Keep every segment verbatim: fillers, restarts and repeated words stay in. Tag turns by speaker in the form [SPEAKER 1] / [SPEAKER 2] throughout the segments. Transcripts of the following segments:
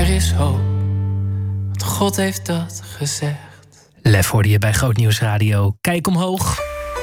[SPEAKER 1] er is hoop, want God heeft dat gezegd.
[SPEAKER 2] Lef hoorde je bij Groot Nieuws Radio. Kijk omhoog.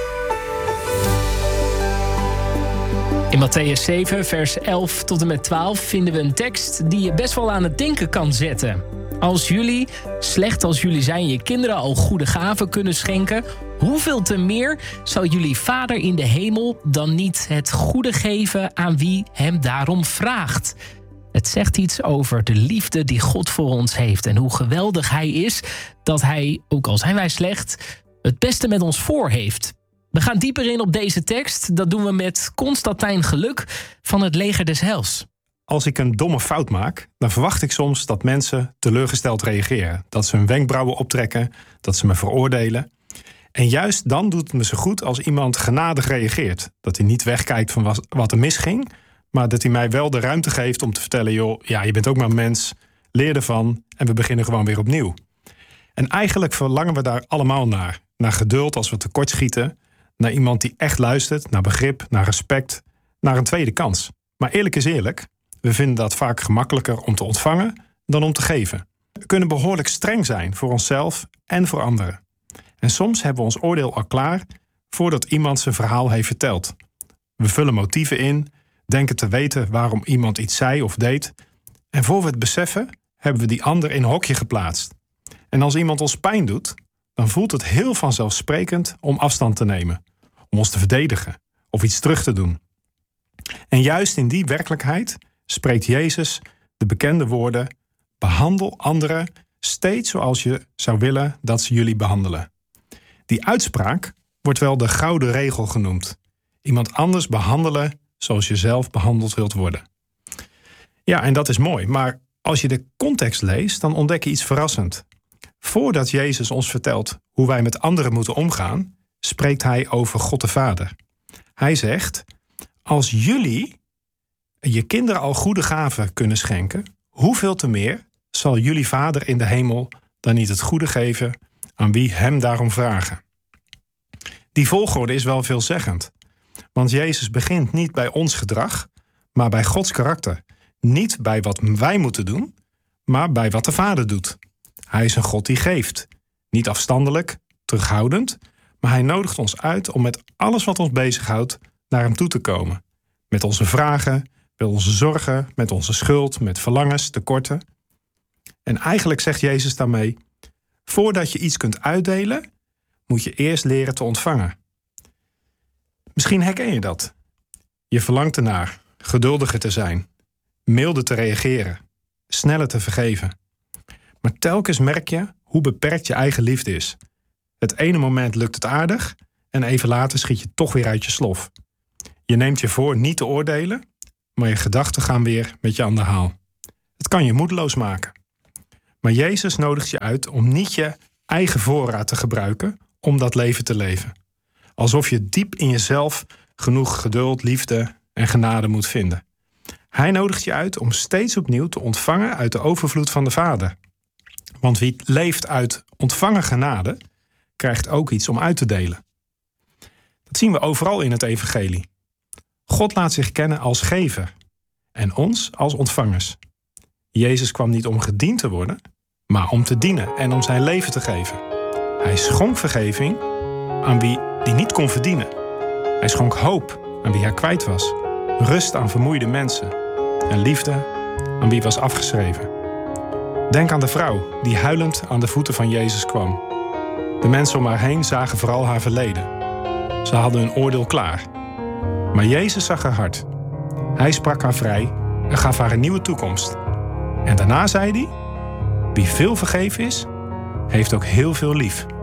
[SPEAKER 2] In Mattheüs zeven, vers elf tot en met twaalf vinden we een tekst die je best wel aan het denken kan zetten. Als jullie, slecht als jullie zijn, je kinderen al goede gaven kunnen schenken, hoeveel te meer zal jullie Vader in de hemel dan niet het goede geven aan wie hem daarom vraagt? Het zegt iets over de liefde die God voor ons heeft en hoe geweldig hij is dat hij, ook al zijn wij slecht, het beste met ons voor heeft. We gaan dieper in op deze tekst. Dat doen we met Constantijn Geluk van het Leger des Heils.
[SPEAKER 3] Als ik een domme fout maak, dan verwacht ik soms dat mensen teleurgesteld reageren. Dat ze hun wenkbrauwen optrekken, dat ze me veroordelen. En juist dan doet het me zo goed als iemand genadig reageert. Dat hij niet wegkijkt van wat er misging, maar dat hij mij wel de ruimte geeft om te vertellen: joh, ja, je bent ook maar een mens, leer ervan en we beginnen gewoon weer opnieuw. En eigenlijk verlangen we daar allemaal naar. Naar geduld als we tekortschieten, naar iemand die echt luistert, naar begrip, naar respect, naar een tweede kans. Maar eerlijk is eerlijk, we vinden dat vaak gemakkelijker om te ontvangen dan om te geven. We kunnen behoorlijk streng zijn voor onszelf en voor anderen. En soms hebben we ons oordeel al klaar voordat iemand zijn verhaal heeft verteld. We vullen motieven in, denken te weten waarom iemand iets zei of deed. En voor we het beseffen, hebben we die ander in een hokje geplaatst. En als iemand ons pijn doet, dan voelt het heel vanzelfsprekend om afstand te nemen. Om ons te verdedigen of iets terug te doen. En juist in die werkelijkheid spreekt Jezus de bekende woorden: behandel anderen steeds zoals je zou willen dat ze jullie behandelen. Die uitspraak wordt wel de gouden regel genoemd. Iemand anders behandelen zoals je zelf behandeld wilt worden. Ja, en dat is mooi, maar als je de context leest, dan ontdek je iets verrassend. Voordat Jezus ons vertelt hoe wij met anderen moeten omgaan, spreekt hij over God de Vader. Hij zegt: als jullie je kinderen al goede gaven kunnen schenken, hoeveel te meer zal jullie Vader in de hemel dan niet het goede geven aan wie hem daarom vragen? Die volgorde is wel veelzeggend. Want Jezus begint niet bij ons gedrag, maar bij Gods karakter. Niet bij wat wij moeten doen, maar bij wat de Vader doet. Hij is een God die geeft. Niet afstandelijk, terughoudend, maar hij nodigt ons uit om met alles wat ons bezighoudt naar hem toe te komen. Met onze vragen, met onze zorgen, met onze schuld, met verlangens, tekorten. En eigenlijk zegt Jezus daarmee: voordat je iets kunt uitdelen, moet je eerst leren te ontvangen. Misschien herken je dat. Je verlangt ernaar geduldiger te zijn, milder te reageren, sneller te vergeven. Maar telkens merk je hoe beperkt je eigen liefde is. Het ene moment lukt het aardig en even later schiet je toch weer uit je slof. Je neemt je voor niet te oordelen, maar je gedachten gaan weer met je aan de haal. Het kan je moedeloos maken. Maar Jezus nodigt je uit om niet je eigen voorraad te gebruiken om dat leven te leven. Alsof je diep in jezelf genoeg geduld, liefde en genade moet vinden. Hij nodigt je uit om steeds opnieuw te ontvangen uit de overvloed van de Vader. Want wie leeft uit ontvangen genade, krijgt ook iets om uit te delen. Dat zien we overal in het evangelie. God laat zich kennen als gever en ons als ontvangers. Jezus kwam niet om gediend te worden, maar om te dienen en om zijn leven te geven. Hij schonk vergeving aan wie die niet kon verdienen. Hij schonk hoop aan wie hij kwijt was. Rust aan vermoeide mensen. En liefde aan wie was afgeschreven. Denk aan de vrouw die huilend aan de voeten van Jezus kwam. De mensen om haar heen zagen vooral haar verleden. Ze hadden hun oordeel klaar. Maar Jezus zag haar hart. Hij sprak haar vrij en gaf haar een nieuwe toekomst. En daarna zei hij: wie veel vergeven is, heeft ook heel veel lief.